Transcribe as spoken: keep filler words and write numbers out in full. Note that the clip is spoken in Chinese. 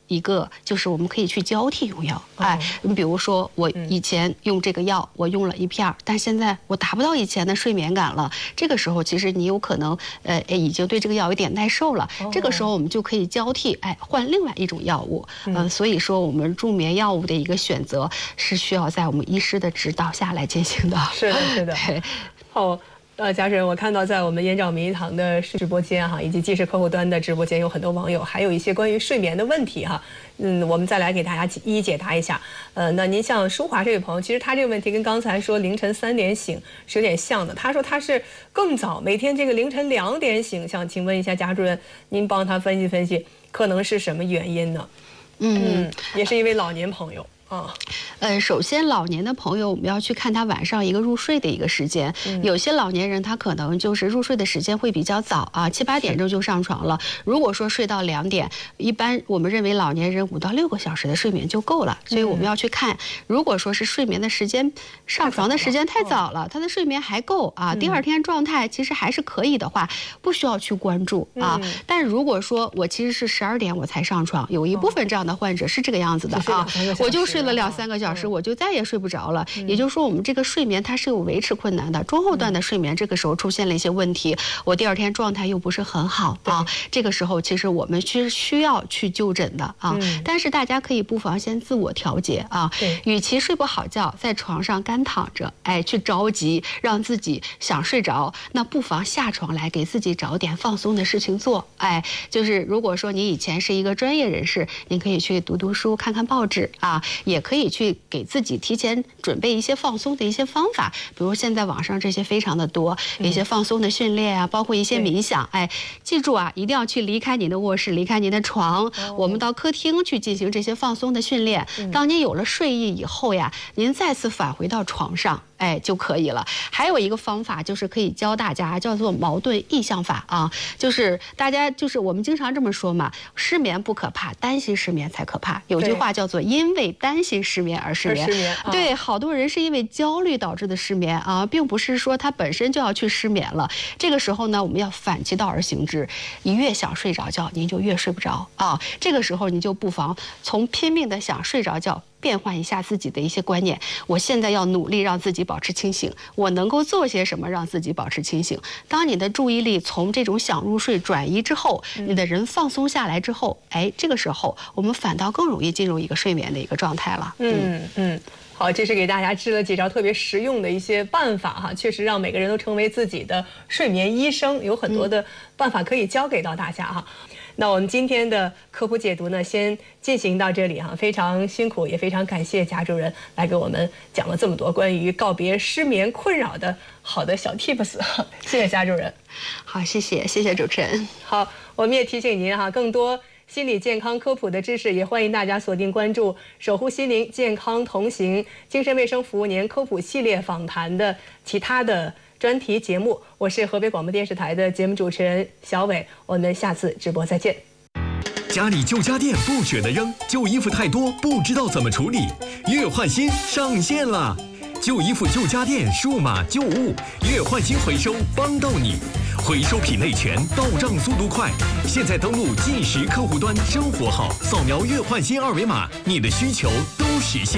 一个就是我们可以去交替用药。哎，你比如说我以前用这个药，我用了一片，但现在我达不到以前的睡眠感了。这个时候其实你有可能呃已经对这个药有点耐受了。这个时候我们就可以交替哎换另外一种药物。嗯，所以说我们助眠药物的一个选择是需要在我们医师的指导下来进行的。 是的，是的。好。呃，贾主任，我看到在我们延长名医堂的直播间哈，以及技师客户端的直播间，有很多网友还有一些关于睡眠的问题哈。嗯，我们再来给大家一一解答一下。呃，那您像舒华这位朋友，其实他这个问题跟刚才说凌晨三点醒是有点像的。他说他是更早，每天这个凌晨两点醒，想请问一下贾主任，您帮他分析分析，可能是什么原因呢？嗯，嗯也是一位老年朋友。啊， 呃，首先老年的朋友，我们要去看他晚上一个入睡的一个时间。嗯、有些老年人他可能就是入睡的时间会比较早啊，七八点钟就上床了。如果说睡到两点，一般我们认为老年人五到六个小时的睡眠就够了。所以我们要去看，如果说是睡眠的时间上床的时间太早了，他的睡眠还够啊，第二天状态其实还是可以的话，不需要去关注啊。嗯、但如果说我其实是十二点我才上床，有一部分这样的患者是这个样子的啊，我就睡了两三个小时，我就再也睡不着了。也就是说，我们这个睡眠它是有维持困难的，中后段的睡眠这个时候出现了一些问题，我第二天状态又不是很好啊。这个时候其实我们是需要去就诊的啊。但是大家可以不妨先自我调节啊。与其睡不好觉，在床上干躺着，哎，去着急让自己想睡着，那不妨下床来给自己找点放松的事情做。哎，就是如果说你以前是一个专业人士，你可以去读读书、看看报纸啊，也可以去给自己提前准备一些放松的一些方法，比如现在网上这些非常的多，一些放松的训练啊，包括一些冥想。哎，记住啊，一定要去离开您的卧室，离开您的床，我们到客厅去进行这些放松的训练。当您有了睡意以后呀，您再次返回到床上，哎就可以了。还有一个方法就是可以教大家，叫做矛盾意象法啊，就是大家就是我们经常这么说嘛，失眠不可怕，担心失眠才可怕。有句话叫做因为担心失眠而失眠。失眠啊、对，好多人是因为焦虑导致的失眠啊，并不是说他本身就要去失眠了。这个时候呢，我们要反其道而行之，你越想睡着觉，您就越睡不着啊。这个时候你就不妨从拼命的想睡着觉，变换一下自己的一些观念。我现在要努力让自己保持清醒，我能够做些什么让自己保持清醒？当你的注意力从这种想入睡转移之后，你的人放松下来之后，哎，这个时候我们反倒更容易进入一个睡眠的一个状态了。 嗯嗯。好，这是给大家支了几招特别实用的一些办法哈，确实让每个人都成为自己的睡眠医生，有很多的办法可以教给到大家哈。那我们今天的科普解读呢，先进行到这里哈，非常辛苦，也非常感谢贾主任来给我们讲了这么多关于告别失眠困扰的好的小 tips， 谢谢贾主任。 好，谢谢，谢谢主持人。 好，我们也提醒您哈，更多心理健康科普的知识，也欢迎大家锁定关注守护心灵健康同行精神卫生服务年科普系列访谈的其他的专题节目。我是河北广播电视台的节目主持人小伟，我们下次直播再见。 家里旧家电不舍得扔，旧衣服太多不知道怎么处理，月换新上线了。旧衣服旧家电数码旧物月换新回收帮到你，回收品类全，到账速度快。现在登录计时客户端生活号，扫描月换新二维码，你的需求都实现。